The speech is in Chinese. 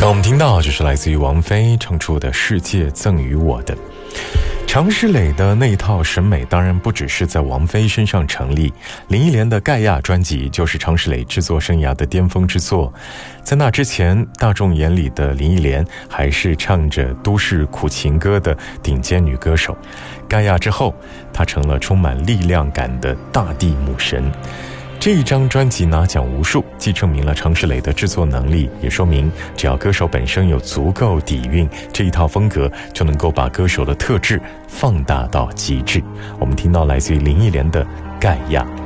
刚我们听到就是来自于王菲唱出的《世界赠予我的》。常石磊的那一套审美当然不只是在王菲身上成立，林忆莲的《盖亚》专辑就是常石磊制作生涯的巅峰之作。在那之前，大众眼里的林忆莲还是唱着都市苦情歌的顶尖女歌手，盖亚之后，她成了充满力量感的大地母神。这一张专辑拿奖无数，既证明了常石磊的制作能力，也说明只要歌手本身有足够底蕴，这一套风格就能够把歌手的特质放大到极致。我们听到来自于林忆莲的《盖亚》。